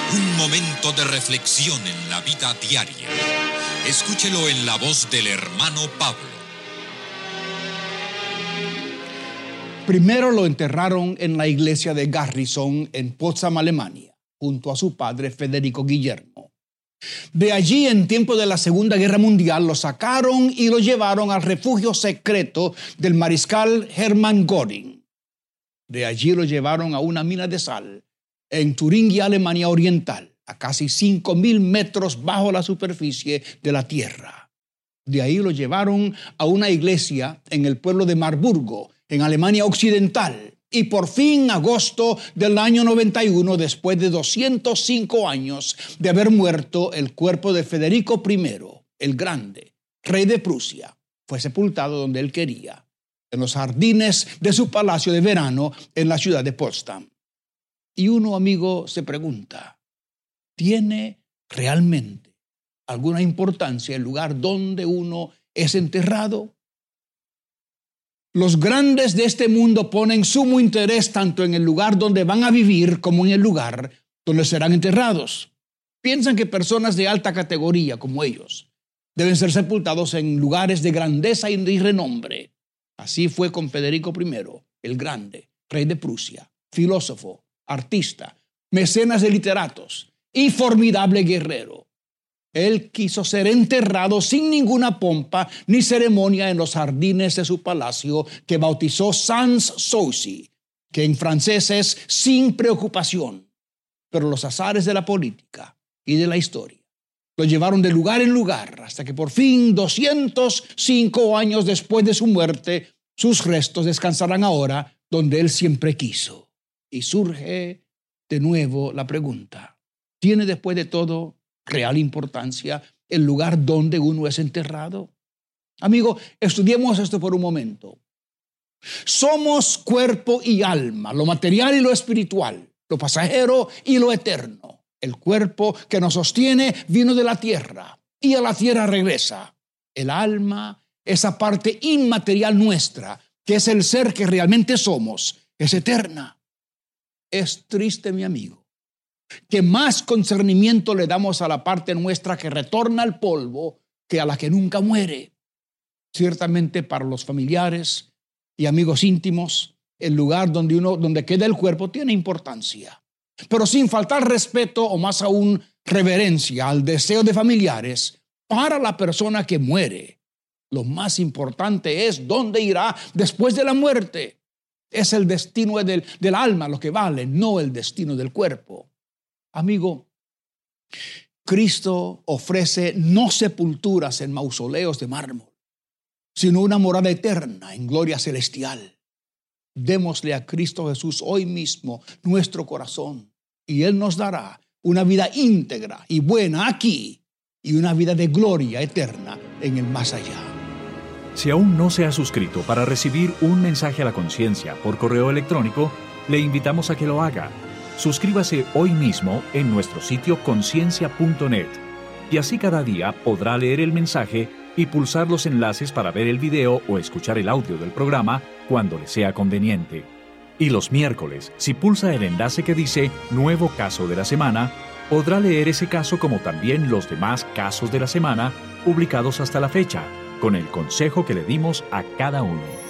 Un momento de reflexión en la vida diaria. Escúchelo en la voz del hermano Pablo. Primero lo enterraron en la iglesia de Garrison en Potsdam, Alemania, junto a su padre Federico Guillermo. De allí, en tiempo de la Segunda Guerra Mundial, lo sacaron y lo llevaron al refugio secreto del mariscal Hermann Göring. De allí lo llevaron a una mina de sal en Turingia, Alemania Oriental, a casi 5.000 metros bajo la superficie de la tierra. De ahí lo llevaron a una iglesia en el pueblo de Marburgo, en Alemania Occidental. Y por fin, agosto del año 91, después de 205 años de haber muerto, el cuerpo de Federico I, el Grande, rey de Prusia, fue sepultado donde él quería, en los jardines de su palacio de verano en la ciudad de Potsdam. Y uno, amigo, se pregunta, ¿tiene realmente alguna importancia el lugar donde uno es enterrado? Los grandes de este mundo ponen sumo interés tanto en el lugar donde van a vivir como en el lugar donde serán enterrados. Piensan que personas de alta categoría como ellos deben ser sepultados en lugares de grandeza y de renombre. Así fue con Federico I, el Grande, rey de Prusia, filósofo, artista, mecenas de literatos y formidable guerrero. Él quiso ser enterrado sin ninguna pompa ni ceremonia en los jardines de su palacio que bautizó sans souci, que en francés es sin preocupación. Pero los azares de la política y de la historia lo llevaron de lugar en lugar hasta que por fin, 205 años después de su muerte, sus restos descansarán ahora donde él siempre quiso. Y surge de nuevo la pregunta, ¿tiene después de todo real importancia el lugar donde uno es enterrado? Amigo, estudiemos esto por un momento. Somos cuerpo y alma, lo material y lo espiritual, lo pasajero y lo eterno. El cuerpo que nos sostiene vino de la tierra y a la tierra regresa. El alma, esa parte inmaterial nuestra, que es el ser que realmente somos, es eterna. Es triste, mi amigo, que más concernimiento le damos a la parte nuestra que retorna al polvo que a la que nunca muere. Ciertamente para los familiares y amigos íntimos, el lugar donde queda el cuerpo tiene importancia. Pero sin faltar respeto o más aún reverencia al deseo de familiares, para la persona que muere, lo más importante es dónde irá después de la muerte. Es el destino del alma lo que vale, no el destino del cuerpo. Amigo, Cristo ofrece no sepulturas en mausoleos de mármol, sino una morada eterna en gloria celestial. Démosle a Cristo Jesús hoy mismo nuestro corazón y Él nos dará una vida íntegra y buena aquí y una vida de gloria eterna en el más allá. Si aún no se ha suscrito para recibir un mensaje a la conciencia por correo electrónico, le invitamos a que lo haga. Suscríbase hoy mismo en nuestro sitio conciencia.net y así cada día podrá leer el mensaje y pulsar los enlaces para ver el video o escuchar el audio del programa cuando le sea conveniente. Y los miércoles, si pulsa el enlace que dice Nuevo Caso de la Semana, podrá leer ese caso como también los demás casos de la semana publicados hasta la fecha, con el consejo que le dimos a cada uno.